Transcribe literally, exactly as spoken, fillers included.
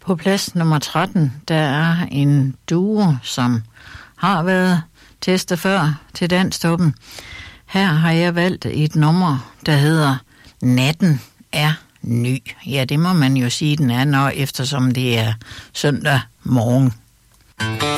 På plads nummer tretten, der er en duo, som har været testet før til Danstoppen. Her har jeg valgt et nummer, der hedder Natten er ny. Ja, det må man jo sige, den er, når eftersom det er søndag morgen.